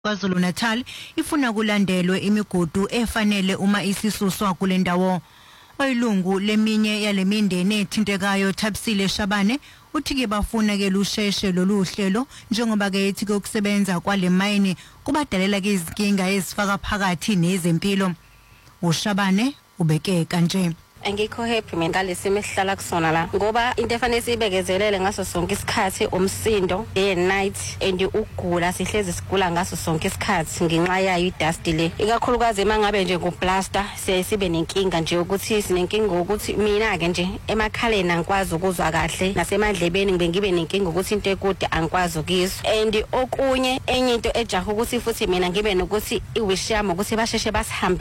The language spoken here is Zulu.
KwaZulu Natal ifuna kulandelwe imigudu efanele uma isisuswa kule ndawo. Oyilungu leminye yalemindeni ethintekayo Thabisile Shabane uthi ke bafuna ke lusheshe loluhlelo njengoba ke ethi ukusebenza kwale mine kubadalela ke izinkinga ezifaka phakathi nezempilo. uShabane ubeke kanje. Angikho happy mina ngalesimo esihlala kusona la ngoba into efanele sibekezelele ngaso sonke isikhathi umsindo day and night and ugula sihlezi sigula ngaso sonke isikhathi ngenxa yayo idust le ikakhulukazi mangabe nje kuplaster sibe nenkinga nje ukuthi sinenkinga ukuthi mina ke nje emakhaleni angikwazi ukuzwa kahle nasemandlebeni ngibe nenkinga ukuthi into ekude angikwazi ukizwa and okunye enye into ejaha ukuthi futhi mina ngibe nokuthi iwish yami ukuthi basheshe basihambe